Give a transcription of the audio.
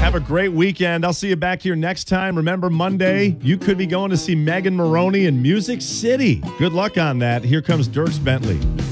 Have a great weekend. I'll see you back here next time. Remember, Monday, you could be going to see Megan Maroney in Music City. Good luck on that. Here comes Dierks Bentley.